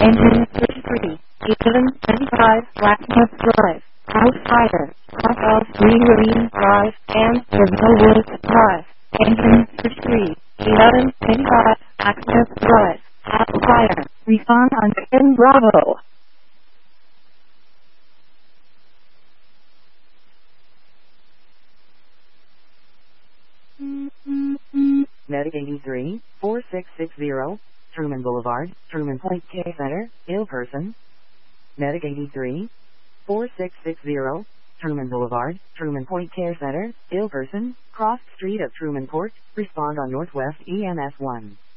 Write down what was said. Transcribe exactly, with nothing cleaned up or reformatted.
Engine switch three. eleven twenty-five Blacksmith Drive. House fire. Off of Green Marine Drive and Riverwood Drive. Engine switch three. eleven twenty-five Blacksmith Drive. House fire. Respond on ten Bravo. Medic eighty-three, four six six zero, Truman Boulevard, Truman Point Care Center, ill person. Medic eighty-three, four six six zero, Truman Boulevard, Truman Point Care Center, ill person, cross street of Truman Court, respond on Northwest E M S one.